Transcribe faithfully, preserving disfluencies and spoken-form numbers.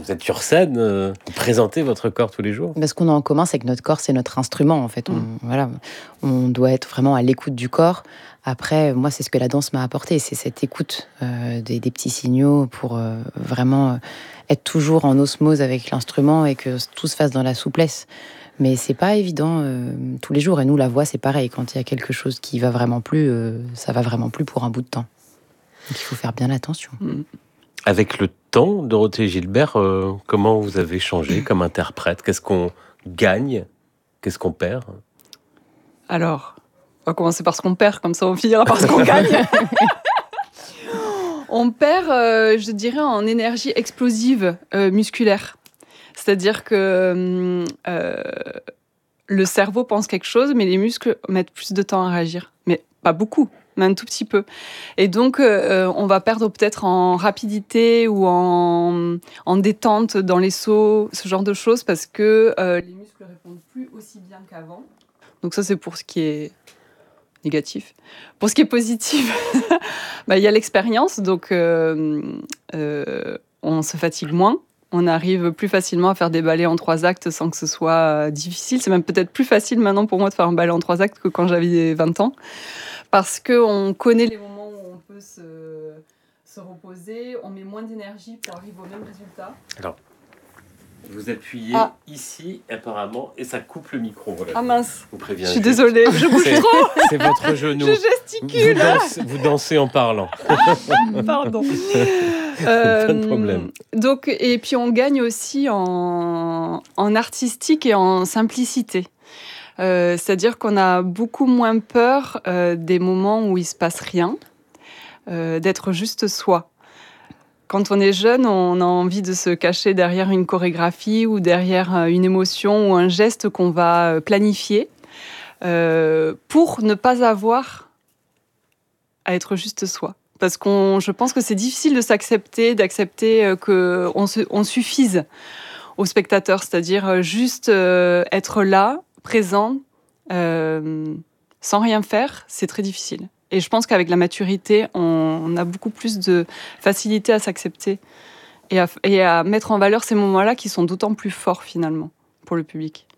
vous êtes sur scène, euh, vous présentez votre corps tous les jours. Parce qu'on a en commun, c'est que notre corps, c'est notre instrument, en fait. On, mmh. voilà, on doit être vraiment à l'écoute du corps. Après, moi, c'est ce que la danse m'a apporté, c'est cette écoute euh, des, des petits signaux pour euh, vraiment euh, être toujours en osmose avec l'instrument et que tout se fasse dans la souplesse. Mais c'est pas évident euh, tous les jours. Et nous, la voix, c'est pareil. Quand il y a quelque chose qui va vraiment plus, euh, ça va vraiment plus pour un bout de temps. Donc il faut faire bien attention. Mmh. Avec le temps, Dorothée Gilbert, euh, comment vous avez changé comme interprète? Qu'est-ce qu'on gagne? Qu'est-ce qu'on perd? Alors, on va commencer par ce qu'on perd, comme ça on finira par ce qu'on gagne. On perd, euh, je dirais, en énergie explosive euh, musculaire. C'est-à-dire que euh, le cerveau pense quelque chose, mais les muscles mettent plus de temps à réagir. Mais pas beaucoup, mais un tout petit peu. Et donc, euh, on va perdre peut-être en rapidité ou en, en détente dans les sauts, ce genre de choses, parce que euh, les muscles répondent plus aussi bien qu'avant. Donc ça, c'est pour ce qui est négatif. Pour ce qui est positif, bah, y a l'expérience. Donc, euh, euh, on se fatigue moins. On arrive plus facilement à faire des ballets en trois actes sans que ce soit difficile. C'est même peut-être plus facile maintenant pour moi de faire un ballet en trois actes que quand j'avais vingt ans. Parce qu'on connaît les moments où on peut se, se reposer, on met moins d'énergie pour arriver au même résultat. Alors, vous appuyez ah. ici, apparemment, et ça coupe le micro. Voilà. Ah mince, vous préviens je suis désolée, je bouge c'est, trop. C'est votre genou. Je gesticule. Vous dansez, vous dansez en parlant. Pardon. Euh, Pas de problème. Donc, et puis on gagne aussi en, en artistique et en simplicité. Euh, c'est-à-dire qu'on a beaucoup moins peur euh, des moments où il ne se passe rien, euh, d'être juste soi. Quand on est jeune, on a envie de se cacher derrière une chorégraphie ou derrière une émotion ou un geste qu'on va planifier euh, pour ne pas avoir à être juste soi. Parce que je pense que c'est difficile de s'accepter, d'accepter qu'on on suffise au spectateur, c'est-à-dire juste euh, être là, présent, euh, sans rien faire, c'est très difficile. Et je pense qu'avec la maturité, on, on a beaucoup plus de facilité à s'accepter et à, et à mettre en valeur ces moments-là qui sont d'autant plus forts finalement pour le public.